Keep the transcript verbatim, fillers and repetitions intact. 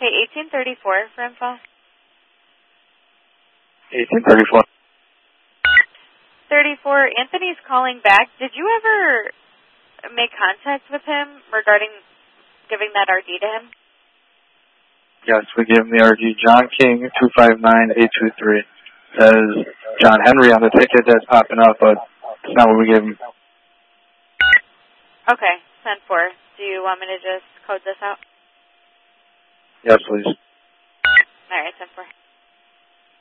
Okay, eighteen thirty-four for info. eighteen thirty-four. thirty-four, Anthony's calling back. Did you ever make contact with him regarding giving that R D to him? Yes, we gave him the R D. John King, two five nine eight two three. Says John Henry on the ticket that's popping up, but it's not what we gave him. Okay, ten four. Do you want me to just code this out? Yes, please. All right, ten four.